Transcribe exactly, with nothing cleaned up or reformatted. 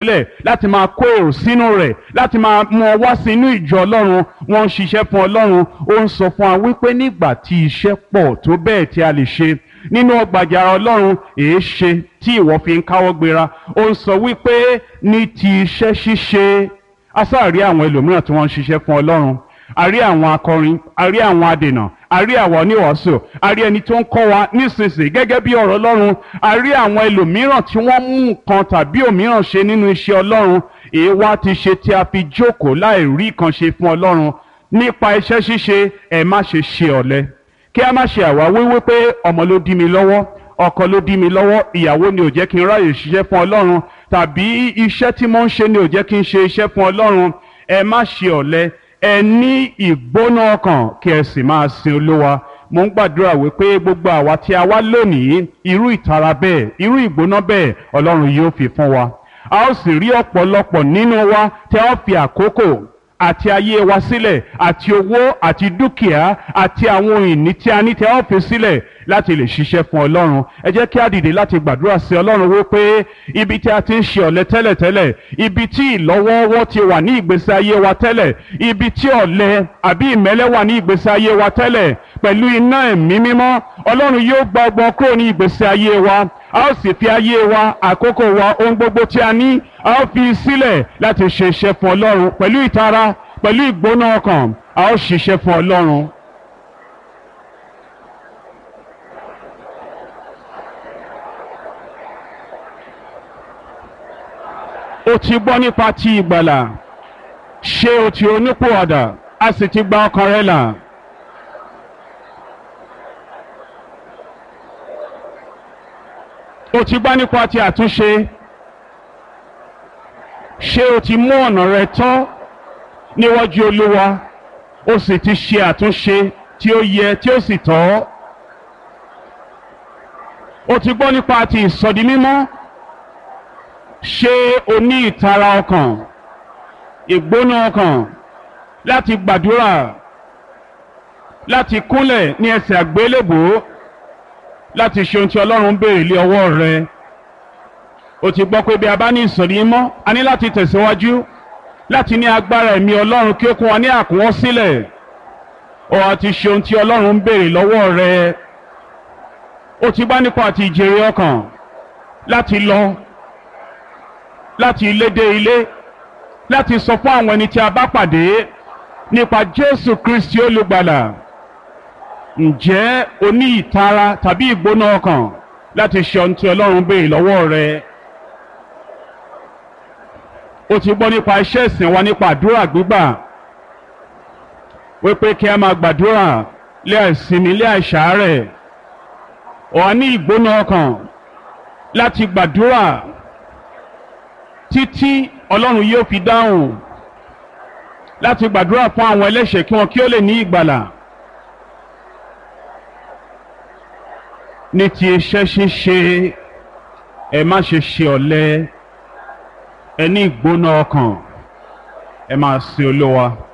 sílẹ̀ láti máa kó èrò sínú rẹ̀ láti máa mú ọ wá sínú ìjọ ọlọ́run wọ́n ń ṣiṣẹ́ fún ọlọ́run ó ń sọ fún wa wípé nígbà tí iṣẹ́ pọ̀ tó bẹ́ẹ̀ tí a lè ṣe nínú ọgbà àjàrà ọlọ́run èé ṣe tí ìwọ fi ń káwọ́ gbéra ó ń sọ wípé ní ti iṣẹ́ ṣíṣe a sáà rí àwọn ẹlòmíràn tí wọ́n ń ṣiṣẹ́ fún ọlọ́run a rí àwọn akọrin a rí àwọn adènà a rí àwọn oníwàásù a rí ẹni tó ń kọ́ wa nísinsìnyí gẹ́gẹ́ bí ọ̀rọ̀ ọlọ́run a rí àwọn ẹlòmíràn tí wọ́n mú nǹkan tàbí òmíràn ṣe nínú iṣẹ́ ọlọ́run èé wá ti ṣe tí a fi jókòó láì rí kan ṣe fún ọlọ́run nípa iṣẹ́ ṣíṣe ẹ má ṣe ṣe ọ̀lẹ kí a má ṣe àwáwí wípé ọmọ ló dí mi lọ́wọ́ ọkọ ló dí mi lọ́wọ́ ìyàwó ni ò jẹ́ kí n ráyè ṣiṣẹ́ fún ọlọ́run tàbí iṣẹ́ tí mo ń ṣe ni ò jẹ́ kí n ṣe iṣẹ́ fún ọlọ́run ẹ má ṣe ọ̀lẹ ẹ ní ìgbóná ọkàn kí ẹ sì máa sin olúwa mo ń gbàdúrà wípé gbogbo àwa tí a wá lónìí irú ìtara bẹ́ẹ̀ irú ìgbóná bẹ́ẹ̀ ọlọ́run yóò fi fún wa a ó sì rí ọ̀pọ̀lọpọ̀ nínú wa tí a ó fi àkókò àti ayé wa sílẹ̀ àti owó àti dúkìá àti àwọn ìní tí a ní tí a ó fi sílẹ̀ láti lè ṣiṣẹ́ fún ọlọ́run ẹ jẹ́ kí a dìde láti gbàdúrà sí ọlọ́run wípé ibi tí a ti ń ṣe ọ̀lẹ tẹ́lẹ̀tẹ́lẹ̀ ibi tí ìlọ́wọ́wọ́ ti wà ní ìgbésí ayé wa tẹ́lẹ̀ ibi tí ọ̀lẹ àbí ìmẹ́lẹ́ wà ní ìgbésí ayé wa tẹ́lẹ̀ pẹ̀lú iná ẹ̀mí mímọ́ ọlọ́run yóò gba ọgbọ́n kúrò ní ìgbésí ayé wa a ó sì fi ayé wa àkókò wa ohun gbogbo tí a ní a ó fi sílẹ̀ láti ṣe iṣẹ́ fún ọlọ́run pẹ̀lú ìtara pẹ̀lú ìgbóná ọkàn a ó ṣiṣẹ́ fún ọlọ́run. o ti gbọ́ nípa ti ìgbàlà ṣé o ti onípòwàdà a sì ti gba ọkàn rẹ là. o ti gbọ́ nípa ti àtúnṣe ṣé o ti mú ọ̀nà rẹ tọ́ níwájú olúwa o sì ti ṣe àtúnṣe tí ó yẹ tí ó sì tọ́. o ti gbọ́ nípa ti ìsọdi mímọ́ ṣé o ní ìtara ọkàn ìgbóná ọkàn láti gbàdúrà láti kúnlẹ̀ ní ẹsẹ̀ àgbélébùú láti ṣe ohun tí ọlọ́run ń béèrè lé ọwọ́ rẹ. o ti gbọ́ pé bí a bá ní ìsọ̀rí mọ́ a ní láti tẹ̀síwájú láti ní agbára ẹ̀mí ọlọ́run kí ó kún wa ní àkúnwọ́ sílẹ̀ o àti ṣe ohun tí ọlọ́run ń béèrè lọ́wọ́ rẹ. o ti bá nípa àti ìjèrè ọkàn láti lọ láti ilé dé ilé láti sọ fún àwọn ẹni tí a bá pàdé nípa Jésù Kristi olùgbàlà. ǹjẹ́ o ní ìtara tàbí ìgbóná ọkàn láti ṣe ohun tí ọlọ́run béèrè lọ́wọ́ rẹ? o ti gbọ́ nípa iṣẹ́ ìsìn wa nípa àdúrà gbígbà wípé kí a máa gbàdúrà lé àìsinmi lé àìsàárẹ̀ o á ní ìgbóná ọkàn láti gbàdúrà títí ọlọ́run yóò fi dáhùn láti gbàdúrà fún àwọn ẹlẹ́ṣẹ̀ kí wọn kí ó lè ní ìgbàlà. ní ti iṣẹ́ ṣíṣe ẹ má ṣe ṣe ọ̀lẹ ẹ ní ìgbóná ọkàn ẹ máa sin olúwa.